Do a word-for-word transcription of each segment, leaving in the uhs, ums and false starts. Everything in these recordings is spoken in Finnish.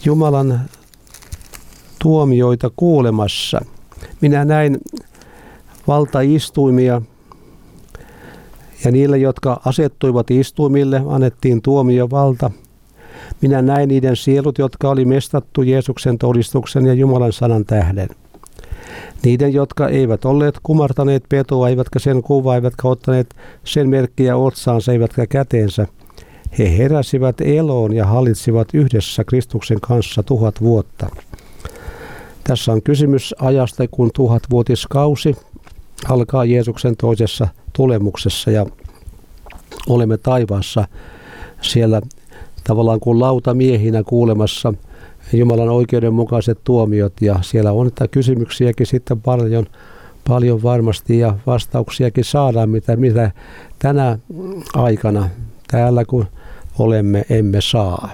Jumalan tuomioita kuulemassa. Minä näin valtaistuimia, ja niille, jotka asettuivat istuimille, annettiin tuomiovalta. Minä näin niiden sielut, jotka oli mestattu Jeesuksen todistuksen ja Jumalan sanan tähden. Niiden, jotka eivät olleet kumartaneet petoa, eivätkä sen kuvaa, eivätkä ottaneet sen merkkiä otsaansa, eivätkä käteensä. He heräsivät eloon ja hallitsivat yhdessä Kristuksen kanssa tuhat vuotta. Tässä on kysymys ajasta, kun tuhatvuotiskausi alkaa Jeesuksen toisessa tulemuksessa ja olemme taivaassa siellä tavallaan kuin lautamiehinä kuulemassa Jumalan oikeudenmukaiset tuomiot, ja siellä on että kysymyksiäkin sitten paljon, paljon varmasti ja vastauksiakin saadaan, mitä, mitä tänä aikana täällä kun olemme emme saa.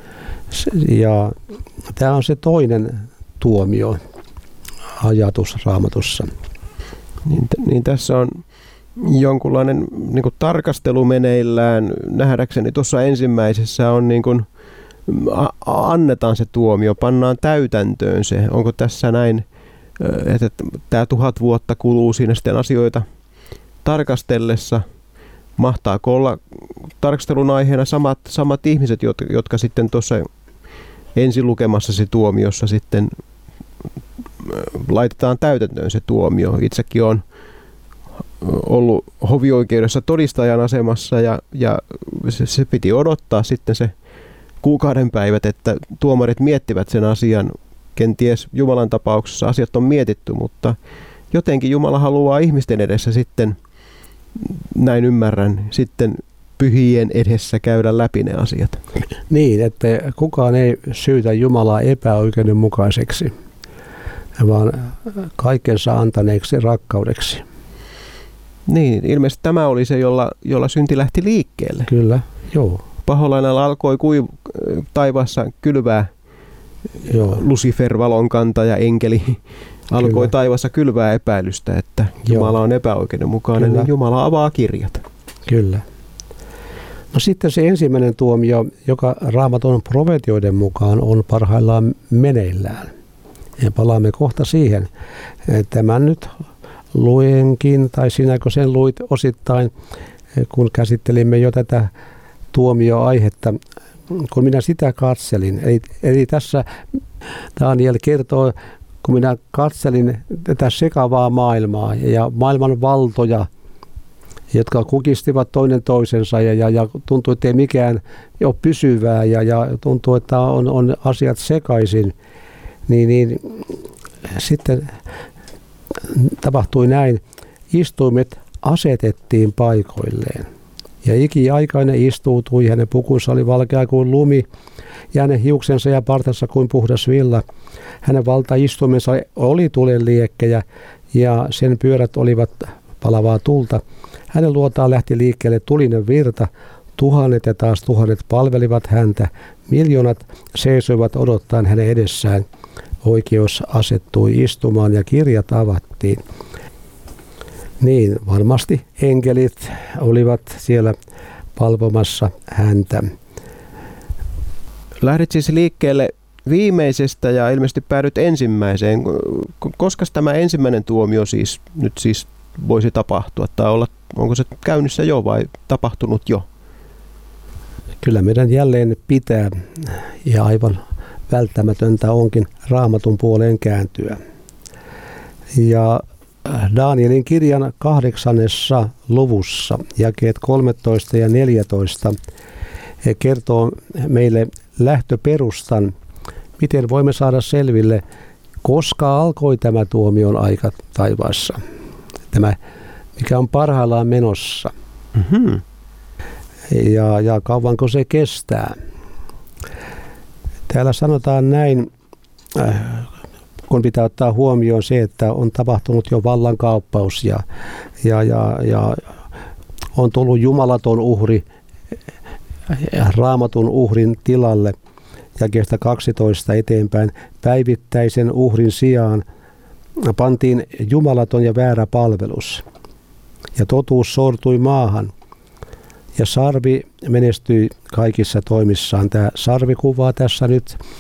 Ja tämä on se toinen tuomio ajatus Raamatussa. Niin, niin tässä on jonkunlainen niin kuin tarkastelu meneillään. Nähdäkseni tuossa ensimmäisessä on niin kuin, a, annetaan se tuomio, pannaan täytäntöön se. Onko tässä näin, että tämä tuhat vuotta kuluu siinä sitten asioita tarkastellessa? Mahtaako olla tarkastelun aiheena samat, samat ihmiset, jotka, jotka sitten tuossa ensilukemassa se tuomiossa sitten laitetaan täytäntöön se tuomio. Itsekin on ollut hovioikeudessa todistajan asemassa ja, ja se, se piti odottaa sitten se kuukauden päivät, että tuomarit miettivät sen asian. Kenties Jumalan tapauksessa asiat on mietitty, mutta jotenkin Jumala haluaa ihmisten edessä sitten, näin ymmärrän, sitten pyhien edessä käydä läpi ne asiat. Niin, että kukaan ei syytä Jumalaa epäoikeudenmukaiseksi, vaan kaikensa antaneeksi rakkaudeksi. Niin, ilmeisesti tämä oli se, jolla, jolla synti lähti liikkeelle. Kyllä, joo. Paholainen alkoi kuiv- taivaassa kylvää, joo. Lucifer, valonkantaja, enkeli, alkoi Kyllä. taivaassa kylvää epäilystä, että Jumala joo. on epäoikeudenmukainen, niin Jumala avaa kirjat. Kyllä. No sitten se ensimmäinen tuomio, joka Raamatun profetioiden mukaan on parhaillaan meneillään. Ja palaamme kohta siihen. Tämän nyt luenkin, tai sinäkö sen luit osittain, kun käsittelimme jo tätä tuomioaihetta, kun minä sitä katselin. Eli, eli tässä Daniel kertoo, kun minä katselin tätä sekavaa maailmaa ja maailman valtoja, jotka kukistivat toinen toisensa ja, ja, ja tuntuu, että ei mikään ole pysyvää ja, ja tuntuu, että on, on asiat sekaisin, niin, niin sitten tapahtui näin. Istuimet asetettiin paikoilleen ja ikiaikainen istuutui, hänen pukunsa oli valkea kuin lumi ja hänen hiuksensa ja partansa kuin puhdas villa. Hänen valtaistuimensa oli tulenliekkejä ja sen pyörät olivat palavaa tulta. Hänen luotaan lähti liikkeelle tulinen virta, tuhannet ja taas tuhannet palvelivat häntä, miljoonat seisoivat odottaen hänen edessään. Oikeus asettui istumaan ja kirjat avattiin. Niin, varmasti enkelit olivat siellä palvomassa häntä. Lähdit siis liikkeelle viimeisestä ja ilmeisesti päädyt ensimmäiseen. Koska tämä ensimmäinen tuomio siis nyt siis voisi tapahtua, tai olla, onko se käynnissä jo vai tapahtunut jo? Kyllä meidän jälleen pitää, ja aivan välttämätöntä onkin Raamatun puoleen kääntyä. Ja Danielin kirjan kahdeksannessa luvussa, jakeet kolmetoista ja neljätoista, kertoo meille lähtöperustan, miten voimme saada selville, koska alkoi tämä tuomion aika taivaassa. Tämä, mikä on parhaillaan menossa. Mm-hmm. Ja, ja kauanko se kestää. Täällä sanotaan näin, äh, kun pitää ottaa huomioon se, että on tapahtunut jo vallankaappaus ja, ja, ja, ja on tullut jumalaton uhri Raamatun uhrin tilalle. Jakeesta kaksitoista eteenpäin päivittäisen uhrin sijaan pantiin jumalaton ja väärä palvelus. Ja totuus sortui maahan. Ja sarvi menestyi kaikissa toimissaan. Tämä sarvi kuvaa tässä nyt